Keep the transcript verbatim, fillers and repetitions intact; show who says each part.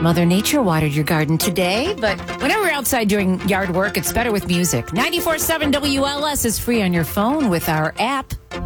Speaker 1: Mother Nature watered your garden today, but whenever you're outside doing yard work, it's better with music. ninety-four point seven W L S is free on your phone with our app.